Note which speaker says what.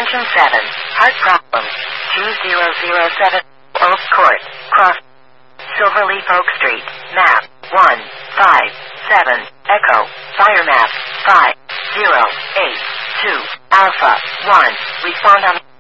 Speaker 1: Attention 7. Heart problem. 2007 Oak Court. Cross. Silverleaf Oak Street. Map 157. Echo. Fire map 5082. Alpha 1. Respond on